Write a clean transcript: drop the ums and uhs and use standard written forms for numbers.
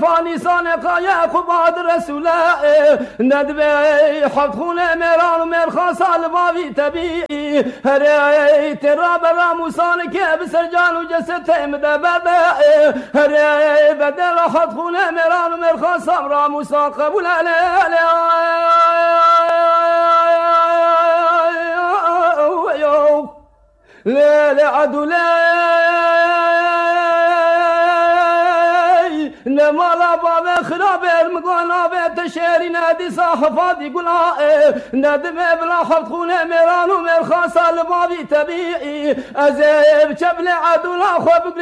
فاني سانقا يا قباد رسوله ندبي حط خونه ميران ومير خاصة لبابي تبي هري ترى برا موسانك بسرجان وجسد مدبده هري بدل حط خونه ميران ومير خاصة برا موسى قبول لا عدو لا لما لا باب خراب المقانا بيت شيري نادي صاحفات يقول ندم بلا حط خونه ميران ومير خاصة لبابي تبيعي أزيب شبل عدو لا خوب